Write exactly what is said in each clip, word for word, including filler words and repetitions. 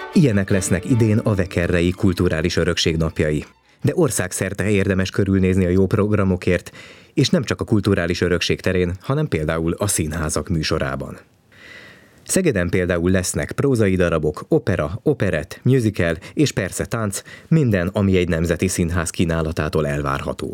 Ilyenek lesznek idén a Vekerrei Kulturális Örökség napjai. De országszerte érdemes körülnézni a jó programokért, és nem csak a kulturális örökség terén, hanem például a színházak műsorában. Szegeden például lesznek prózai darabok, opera, operett, musical és persze tánc, minden, ami egy nemzeti színház kínálatától elvárható.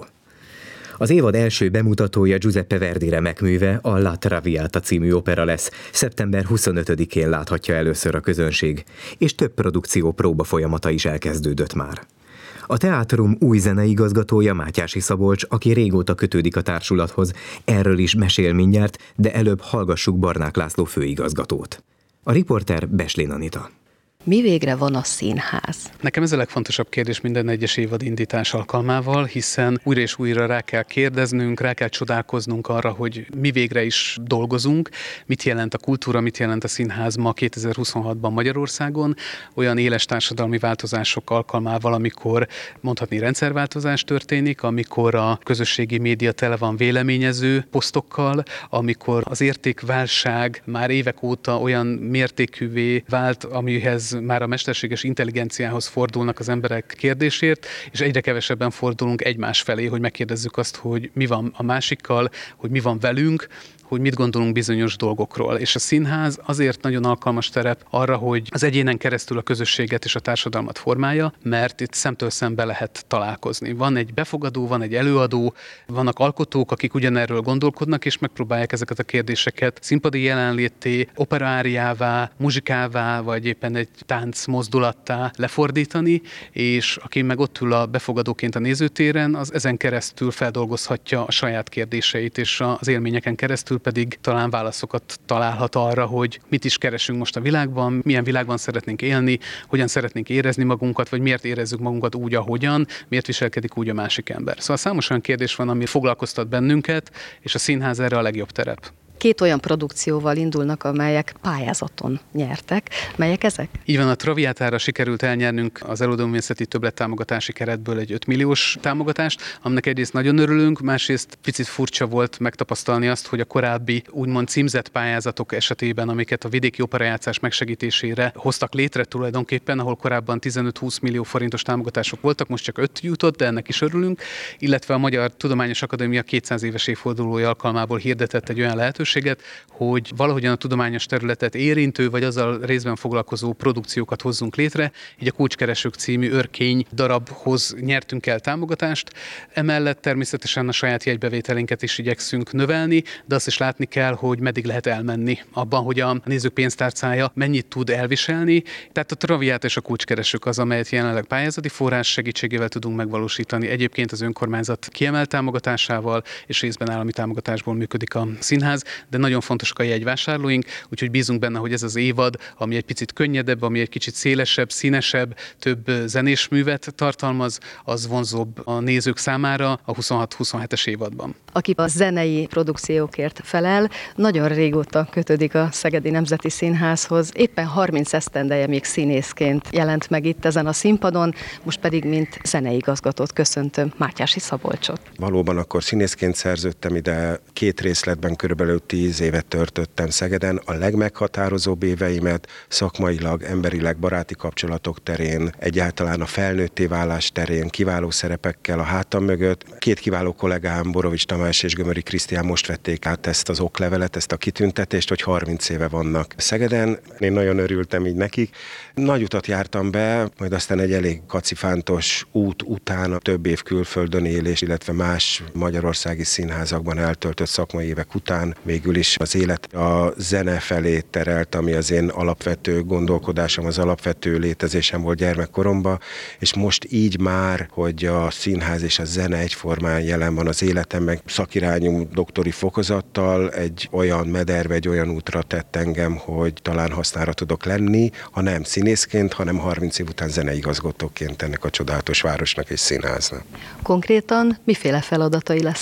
Az évad első bemutatója Giuseppe Verdi remekműve, a La Traviata című opera lesz, szeptember huszonötödikén láthatja először a közönség, és több produkció próba folyamata is elkezdődött már. A teátrum új zeneigazgatója Mátyási Szabolcs, aki régóta kötődik a társulathoz, erről is mesél mindjárt, de előbb hallgassuk Barnák László főigazgatót. A riporter Beslén Anita. Mi végre van a színház? Nekem ez a legfontosabb kérdés minden egyes évad indítás alkalmával, hiszen újra és újra rá kell kérdeznünk, rá kell csodálkoznunk arra, hogy mi végre is dolgozunk, mit jelent a kultúra, mit jelent a színház ma kétezer-huszonhatban Magyarországon, olyan éles társadalmi változások alkalmával, amikor mondhatni rendszerváltozás történik, amikor a közösségi média tele van véleményező posztokkal, amikor az értékválság már évek óta olyan mértékűvé vált, amihez már a mesterséges intelligenciához fordulnak az emberek kérdésért, és egyre kevesebben fordulunk egymás felé, hogy megkérdezzük azt, hogy mi van a másikkal, hogy mi van velünk, hogy mit gondolunk bizonyos dolgokról. És a színház azért nagyon alkalmas terep arra, hogy az egyénen keresztül a közösséget és a társadalmat formálja, mert itt szemtől szembe lehet találkozni. Van egy befogadó, van egy előadó, vannak alkotók, akik ugyanerről gondolkodnak, és megpróbálják ezeket a kérdéseket színpadi jelenlétté, operaáriává, muzsikává, vagy éppen egy tánc mozdulattá lefordítani, és aki meg ott ül a befogadóként a nézőtéren, az ezen keresztül feldolgozhatja a saját kérdéseit, és az élményeken keresztül pedig talán válaszokat találhat arra, hogy mit is keresünk most a világban, milyen világban szeretnénk élni, hogyan szeretnénk érezni magunkat, vagy miért érezzük magunkat úgy, ahogyan, miért viselkedik úgy a másik ember. Szóval számos olyan kérdés van, ami foglalkoztat bennünket, és a színház erre a legjobb terep. Két olyan produkcióval indulnak, amelyek pályázaton nyertek. Melyek ezek? Így van, a Traviátára sikerült elnyernünk az előadóművészeti többlettámogatási keretből egy öt milliós támogatást, aminek egyrészt nagyon örülünk, másrészt picit furcsa volt megtapasztalni azt, hogy a korábbi úgymond címzett pályázatok esetében, amiket a vidéki operajátszás megsegítésére hoztak létre tulajdonképpen, ahol korábban tizenöt-húsz millió forintos támogatások voltak, most csak öt jutott, de ennek is örülünk, illetve a Magyar Tudományos Akadémia kétszáz éves évfordulója alkalmából hirdetett egy olyan lehetőséget, hogy valahogyan a tudományos területet érintő, vagy azzal részben foglalkozó produkciókat hozzunk létre. Így a Kulcskeresők című örkény darabhoz nyertünk el támogatást. Emellett természetesen a saját jegybevételénket is igyekszünk növelni, de azt is látni kell, hogy meddig lehet elmenni abban, hogy a nézők pénztárcája mennyit tud elviselni. Tehát a Traviáta és a Kulcskeresők az, amelyet jelenleg pályázati forrás segítségével tudunk megvalósítani. Egyébként az önkormányzat kiemelt támogatásával és részben állami támogatásból működik a színház, de nagyon fontosak a jegyvásárlóink, úgyhogy bízunk benne, hogy ez az évad, ami egy picit könnyedebb, ami egy kicsit szélesebb, színesebb, több zenés művet tartalmaz, az vonzóbb a nézők számára a huszonhat-huszonhetes évadban. Aki a zenei produkciókért felel, nagyon régóta kötődik a Szegedi Nemzeti Színházhoz, éppen harminc esztendeje még színészként jelent meg itt ezen a színpadon, most pedig mint zeneigazgatót köszöntöm Mátyási Szabolcsot. Valóban akkor színészként szerződtem ide, két részletben körülbelül tíz évet töltöttem Szegeden, a legmeghatározóbb éveimet szakmailag, emberileg, baráti kapcsolatok terén, egyáltalán a felnőtté válás terén, kiváló szerepekkel a hátam mögött. Két kiváló kollégám, Borovics Tamás és Gömöri Krisztián most vették át ezt az oklevelet, ezt a kitüntetést, hogy harminc éve vannak Szegeden. Én nagyon örültem így nekik. Nagy utat jártam be, majd aztán egy elég kacifántos út után több év külföldön élés, illetve más magyarországi színházakban eltöltött szakmai évek után végül is az élet a zene felé terelt, ami az én alapvető gondolkodásom, az alapvető létezésem volt gyermekkoromban, és most így már, hogy a színház és a zene egyformán jelen van az életemben, szakirányú doktori fokozattal egy olyan mederbe, egy olyan útra tett engem, hogy talán hasznára tudok lenni, ha nem színészként, hanem harminc év után zeneigazgatóként ennek a csodálatos városnak és színháznak. Konkrétan miféle feladatai lesznek?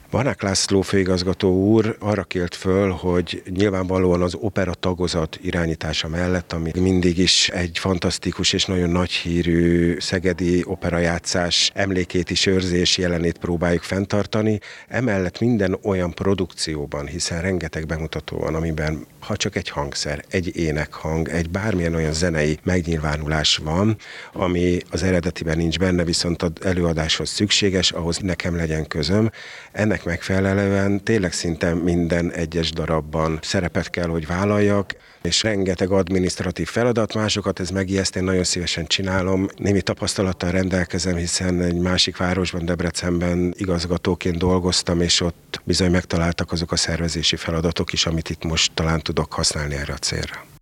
Vanák László főigazgató úr arra kért föl, hogy nyilvánvalóan az opera tagozat irányítása mellett, ami mindig is egy fantasztikus és nagyon nagy hírű szegedi operajátszás emlékét is őrzés jelenét próbáljuk fenntartani, emellett minden olyan produkcióban, hiszen rengeteg bemutató van, amiben ha csak egy hangszer, egy énekhang, egy bármilyen olyan zenei megnyilvánulás van, ami az eredetiben nincs benne, viszont az előadáshoz szükséges, ahhoz nekem legyen közöm. Ennek megfelelően tényleg szinte minden egyes darabban szerepet kell, hogy vállaljak, és rengeteg adminisztratív feladat, másokat ez megijeszt, én nagyon szívesen csinálom. Némi tapasztalattal rendelkezem, hiszen egy másik városban, Debrecenben igazgatóként dolgoztam, és ott bizony megtaláltak azok a szervezési feladatok is, amit itt most talán tudok használni erre a célra.